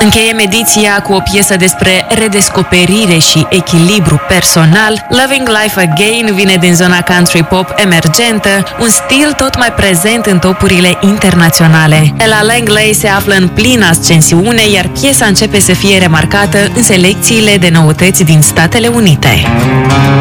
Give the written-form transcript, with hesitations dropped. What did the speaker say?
Încheiem ediția cu o piesă despre redescoperire și echilibru personal. Loving Life Again vine din zona country pop emergentă, un stil tot mai prezent în topurile internaționale. Ella Langley se află în plină ascensiune, iar piesa începe să fie remarcată în selecțiile de noutăți din Statele Unite.